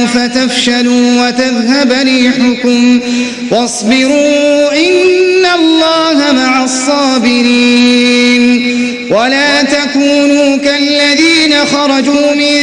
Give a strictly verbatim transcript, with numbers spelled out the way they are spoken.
فتفشلوا وتذهب ريحكم واصبروا إن الله مع الصابرين ولا تكونوا كالذين خرجوا من